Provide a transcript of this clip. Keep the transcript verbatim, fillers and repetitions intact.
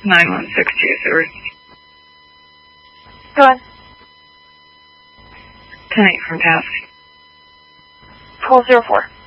nine one six two three. Go ahead. ten eight from task. twelve zero four.